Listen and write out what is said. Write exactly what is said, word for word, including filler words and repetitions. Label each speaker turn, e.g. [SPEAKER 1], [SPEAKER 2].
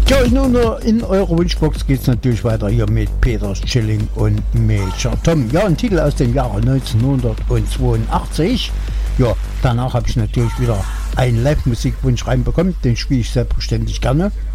[SPEAKER 1] Ja, nun in eurer Wunschbox geht es natürlich weiter hier mit Peter Schilling und Major Tom. Ja, ein Titel aus dem Jahre neunzehnhundertzweiundachtzig. Ja, danach habe ich natürlich wieder einen Live-Musikwunsch reinbekommen, den spiele ich selbstverständlich gerne.